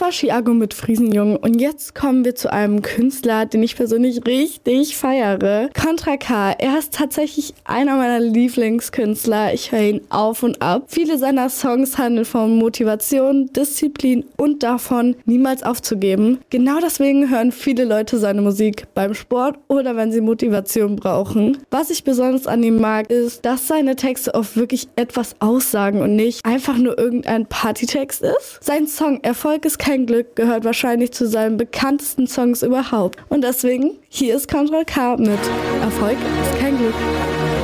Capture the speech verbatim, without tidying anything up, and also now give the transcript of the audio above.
war Chiago mit Friesenjungen und jetzt kommen wir zu einem Künstler, den ich persönlich richtig feiere. Contra K. Er ist tatsächlich einer meiner Lieblingskünstler. Ich höre ihn auf und ab. Viele seiner Songs handeln von Motivation, Disziplin und davon, niemals aufzugeben. Genau deswegen hören viele Leute seine Musik beim Sport oder wenn sie Motivation brauchen. Was ich besonders an ihm mag, ist, dass seine Texte oft wirklich etwas aussagen und nicht einfach nur irgendein Partytext ist. Sein Song Erfolg ist kein Glück gehört wahrscheinlich zu seinen bekanntesten Songs überhaupt. Und deswegen, hier ist Contra K mit Erfolg ist kein Glück.